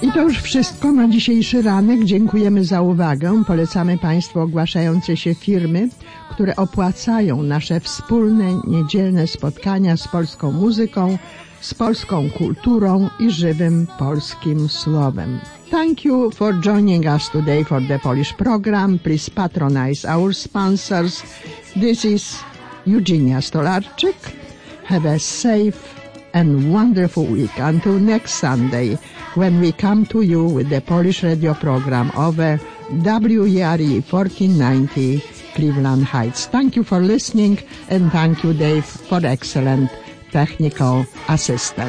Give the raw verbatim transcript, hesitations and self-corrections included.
I to już wszystko na dzisiejszy ranek. Dziękujemy za uwagę. Polecamy Państwu ogłaszające się firmy, które opłacają nasze wspólne niedzielne spotkania z polską muzyką, z polską kulturą i żywym polskim słowem. Thank you for joining us today for the Polish program. Please patronize our sponsors. This is Eugenia Stolarczyk. Have a safe and wonderful week until next Sunday, when we come to you with the Polish radio program over W E R E fourteen ninety Cleveland Heights. Thank you for listening, and thank you, Dave, for excellent technical assistance.